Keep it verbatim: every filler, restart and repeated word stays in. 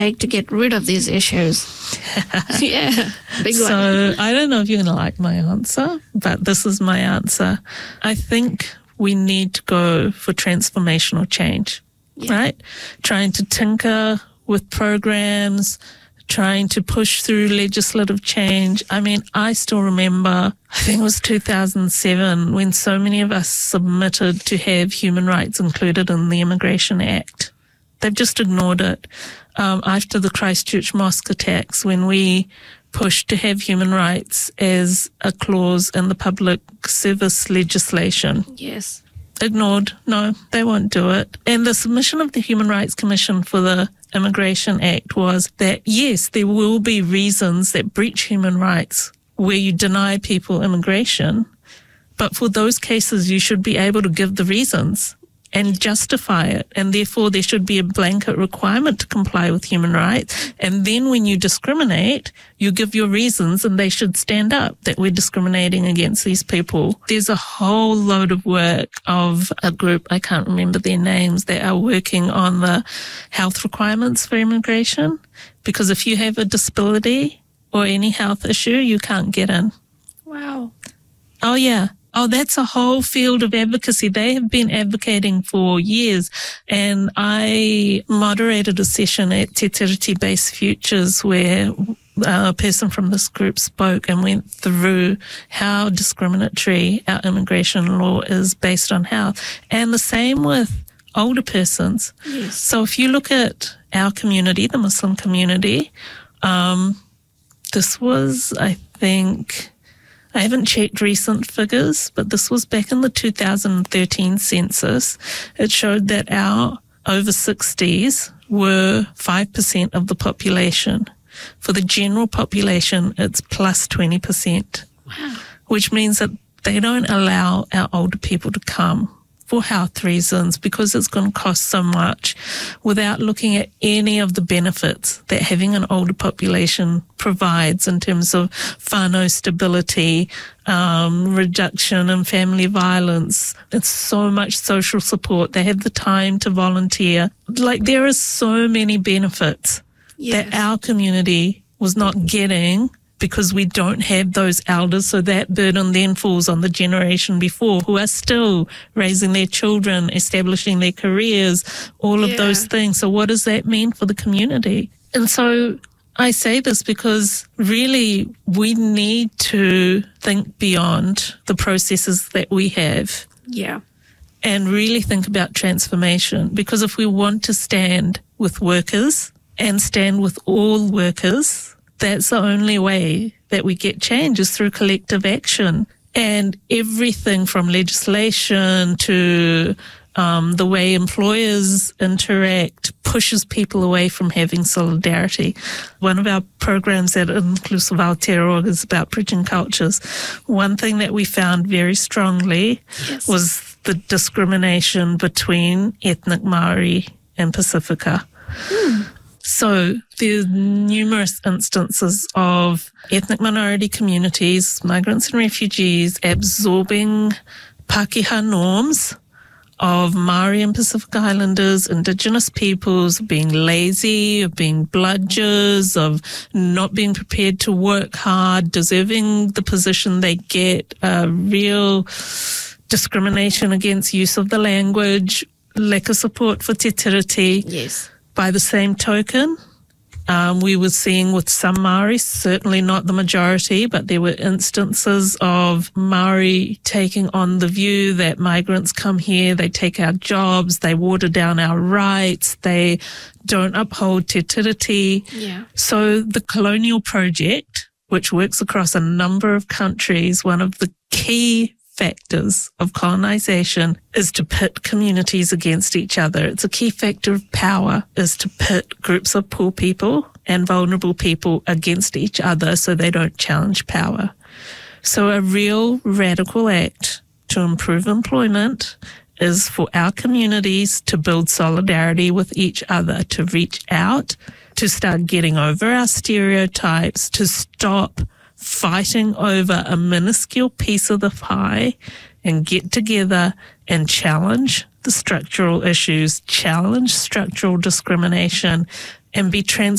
take to get rid of these issues? Yeah, big one. So I don't know if you're going to like my answer, but this is my answer. I think we need to go for transformational change, yeah. right? Trying to tinker with programs, trying to push through legislative change. I mean, I still remember, I think it was two thousand seven, when so many of us submitted to have human rights included in the Immigration Act. They've just ignored it. Um, after the Christchurch mosque attacks, when we pushed to have human rights as a clause in the public service legislation. Yes. Ignored. No, they won't do it. And the submission of the Human Rights Commission for the Immigration Act was that, yes, there will be reasons that breach human rights where you deny people immigration, but for those cases, you should be able to give the reasons and justify it. And therefore, there should be a blanket requirement to comply with human rights. And then when you discriminate, you give your reasons and they should stand up that we're discriminating against these people. There's a whole load of work of a group, I can't remember their names, that are working on the health requirements for immigration. Because if you have a disability or any health issue, you can't get in. Wow. Oh, yeah. Oh, that's a whole field of advocacy. They have been advocating for years. And I moderated a session at Te Tiriti Base Futures where a person from this group spoke and went through how discriminatory our immigration law is based on health. And the same with older persons. Yes. So if you look at our community, the Muslim community, um, this was, I think... I haven't checked recent figures, but this was back in the two thousand thirteen census. It showed that our over sixties were five percent of the population. For the general population, it's plus twenty percent. Wow. Which means that they don't allow our older people to come for health reasons because it's going to cost so much without looking at any of the benefits that having an older population provides in terms of whānau stability, um, reduction in family violence. It's so much social support. They have the time to volunteer. Like there are so many benefits yes. that our community was not getting because we don't have those elders, so that burden then falls on the generation before who are still raising their children, establishing their careers, all yeah. of those things. So what does that mean for the community? And so I say this because really we need to think beyond the processes that we have. Yeah. And really think about transformation, because if we want to stand with workers and stand with all workers, that's the only way that we get change is through collective action. And everything from legislation to um, the way employers interact pushes people away from having solidarity. One of our programs at Inclusive Aotearoa is about bridging cultures. One thing that we found very strongly yes. was the discrimination between ethnic Māori and Pacifica. Hmm. So there's numerous instances of ethnic minority communities, migrants and refugees, absorbing Pākehā norms of Māori and Pacific Islanders, Indigenous peoples, being lazy, of being bludgers, of not being prepared to work hard, deserving the position they get, uh, real discrimination against use of the language, lack of support for te tiriti. Yes. By the same token, um, we were seeing with some Māori, certainly not the majority, but there were instances of Māori taking on the view that migrants come here, they take our jobs, they water down our rights, they don't uphold te tiriti. Yeah. So the Colonial Project, which works across a number of countries, one of the key factors of colonization is to pit communities against each other. It's a key factor of power is to pit groups of poor people and vulnerable people against each other so they don't challenge power. So a real radical act to improve employment is for our communities to build solidarity with each other, to reach out, to start getting over our stereotypes, to stop fighting over a minuscule piece of the pie and get together and challenge the structural issues, challenge structural discrimination, and be trans